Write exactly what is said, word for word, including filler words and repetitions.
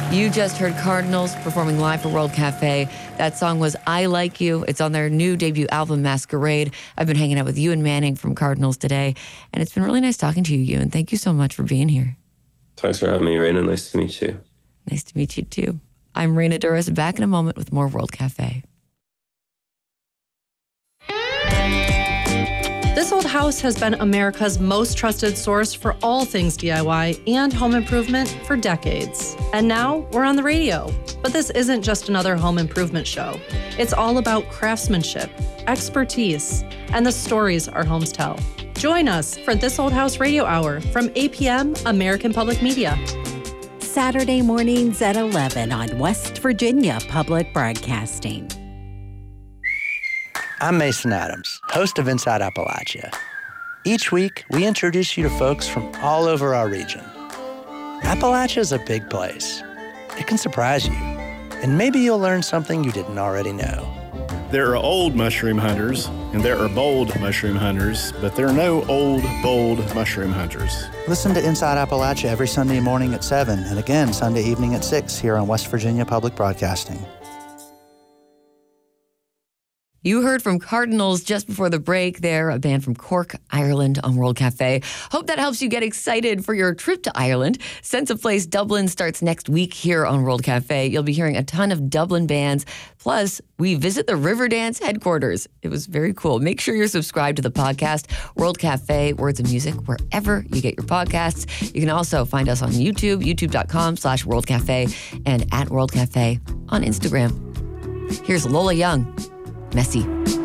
You just heard Cardinals performing live for World Cafe. That song was I Like You. It's on their new debut album, Masquerade. I've been hanging out with Ewan Manning from Cardinals today, and it's been really nice talking to you, Ewan. Thank you so much for being here. Thanks for having me, Raina. Nice to meet you. Nice to meet you, too. I'm Raina Douris, back in a moment with more World Cafe. This Old House has been America's most trusted source for all things D I Y and home improvement for decades. And now we're on the radio. But this isn't just another home improvement show. It's all about craftsmanship, expertise, and the stories our homes tell. Join us for This Old House Radio Hour from eight p.m. American Public Media. Saturday mornings at eleven on West Virginia Public Broadcasting. I'm Mason Adams, host of Inside Appalachia. Each week, we introduce you to folks from all over our region. Appalachia is a big place. It can surprise you, and maybe you'll learn something you didn't already know. There are old mushroom hunters, and there are bold mushroom hunters, but there are no old, bold mushroom hunters. Listen to Inside Appalachia every Sunday morning at seven, and again Sunday evening at six here on West Virginia Public Broadcasting. You heard from Cardinals just before the break. They're a band from Cork, Ireland on World Cafe. Hope that helps you get excited for your trip to Ireland. Sense of Place Dublin starts next week here on World Cafe. You'll be hearing a ton of Dublin bands. Plus, we visit the Riverdance headquarters. It was very cool. Make sure you're subscribed to the podcast, World Cafe, Words of Music, wherever you get your podcasts. You can also find us on YouTube, youtube.com slash World Cafe, and at World Cafe on Instagram. Here's Lola Young. Messy.